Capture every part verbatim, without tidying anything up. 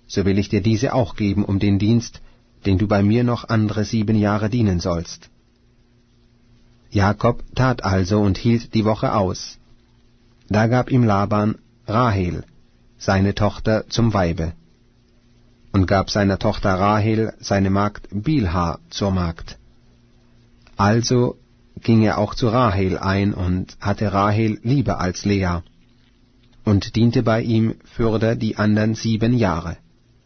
so will ich dir diese auch geben um den Dienst, den du bei mir noch andere sieben Jahre dienen sollst. Jakob tat also und hielt die Woche aus. Da gab ihm Laban Rahel, seine Tochter, zum Weibe, und gab seiner Tochter Rahel seine Magd Bilha zur Magd. Also ging er auch zu Rahel ein und hatte Rahel lieber als Lea und diente bei ihm fürder die andern sieben Jahre.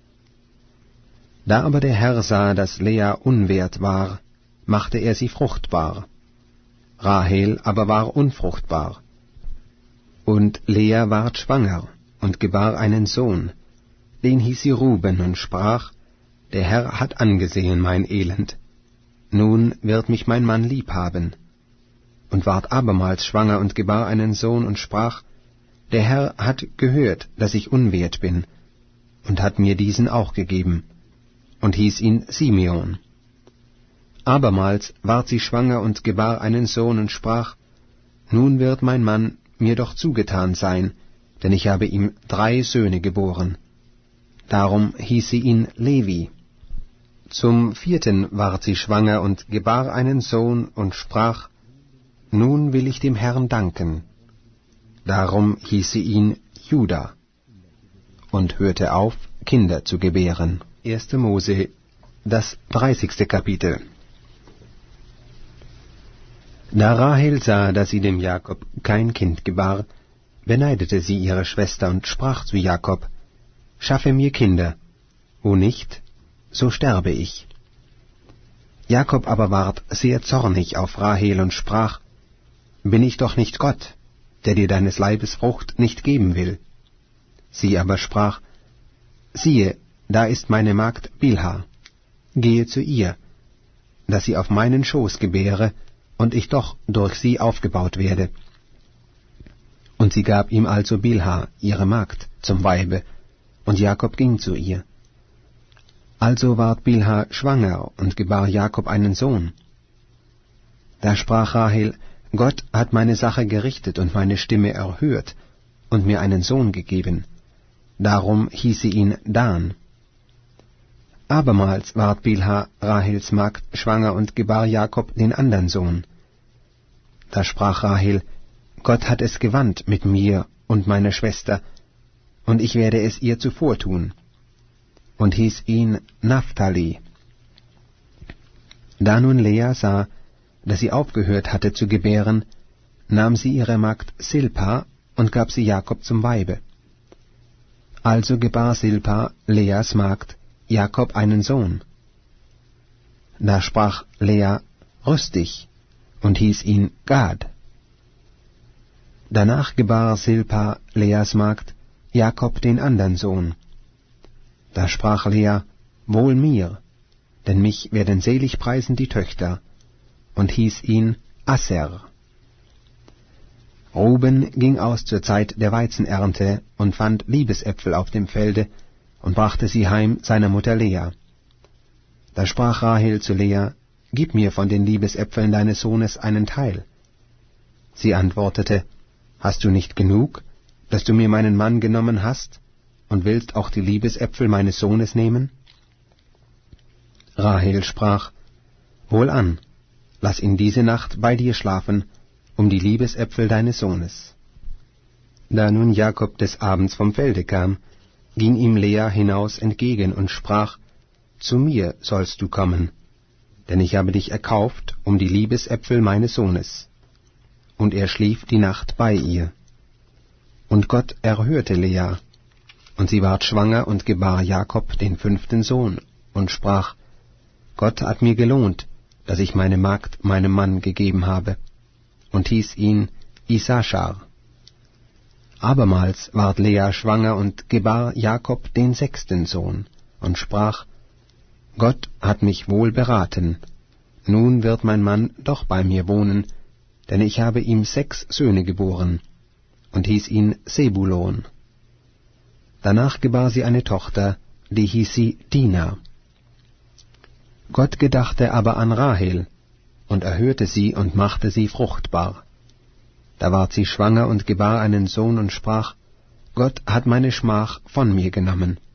Da aber der Herr sah, dass Lea unwert war, machte er sie fruchtbar. Rahel aber war unfruchtbar. Und Lea ward schwanger und gebar einen Sohn, den hieß sie Ruben, und sprach, der Herr hat angesehen mein Elend, nun wird mich mein Mann lieb haben. Und ward abermals schwanger und gebar einen Sohn und sprach, der Herr hat gehört, dass ich unwert bin, und hat mir diesen auch gegeben, und hieß ihn Simeon. Abermals ward sie schwanger und gebar einen Sohn und sprach, nun wird mein Mann mir doch zugetan sein, denn ich habe ihm drei Söhne geboren. Darum hieß sie ihn Levi. Zum vierten ward sie schwanger und gebar einen Sohn und sprach, nun will ich dem Herrn danken. Darum hieß sie ihn Juda und hörte auf, Kinder zu gebären. erster Mose, das dreißigste Kapitel. Da Rahel sah, dass sie dem Jakob kein Kind gebar, beneidete sie ihre Schwester und sprach zu Jakob, schaffe mir Kinder, wo nicht, so sterbe ich. Jakob aber ward sehr zornig auf Rahel und sprach, bin ich doch nicht Gott, der dir deines Leibes Frucht nicht geben will? Sie aber sprach, siehe, da ist meine Magd Bilha, gehe zu ihr, dass sie auf meinen Schoß gebäre, und ich doch durch sie aufgebaut werde. Und sie gab ihm also Bilha, ihre Magd, zum Weibe, und Jakob ging zu ihr. Also ward Bilha schwanger und gebar Jakob einen Sohn. Da sprach Rahel, Gott hat meine Sache gerichtet und meine Stimme erhört und mir einen Sohn gegeben. Darum hieß sie ihn Dan. Abermals ward Bilha, Rahels Magd, schwanger und gebar Jakob den andern Sohn. Da sprach Rahel, Gott hat es gewandt mit mir und meiner Schwester, und ich werde es ihr zuvortun, und hieß ihn Naphtali. Da nun Lea sah, dass sie aufgehört hatte zu gebären, nahm sie ihre Magd Silpa und gab sie Jakob zum Weibe. Also gebar Silpa, Leas Magd, Jakob einen Sohn. Da sprach Lea, rüst dich, und hieß ihn Gad. Danach gebar Silpa, Leas Magd, Jakob den andern Sohn. Da sprach Lea, wohl mir, denn mich werden selig preisen die Töchter, und hieß ihn Asser. Ruben ging aus zur Zeit der Weizenernte und fand Liebesäpfel auf dem Felde und brachte sie heim seiner Mutter Lea. Da sprach Rahel zu Lea, gib mir von den Liebesäpfeln deines Sohnes einen Teil. Sie antwortete, hast du nicht genug, dass du mir meinen Mann genommen hast, und willst auch die Liebesäpfel meines Sohnes nehmen? Rahel sprach, wohlan, lass ihn diese Nacht bei dir schlafen, um die Liebesäpfel deines Sohnes. Da nun Jakob des Abends vom Felde kam, ging ihm Lea hinaus entgegen und sprach, zu mir sollst du kommen, denn ich habe dich erkauft um die Liebesäpfel meines Sohnes. Und er schlief die Nacht bei ihr. Und Gott erhörte Lea, und sie ward schwanger und gebar Jakob den fünften Sohn, und sprach, Gott hat mir gelohnt, dass ich meine Magd meinem Mann gegeben habe, und hieß ihn Issachar. Abermals ward Lea schwanger und gebar Jakob den sechsten Sohn, und sprach, Gott hat mich wohl beraten, nun wird mein Mann doch bei mir wohnen, denn ich habe ihm sechs Söhne geboren, und hieß ihn Sebulon. Danach gebar sie eine Tochter, die hieß sie Dina. Gott gedachte aber an Rahel, und erhörte sie und machte sie fruchtbar. Da ward sie schwanger und gebar einen Sohn und sprach, Gott hat meine Schmach von mir genommen.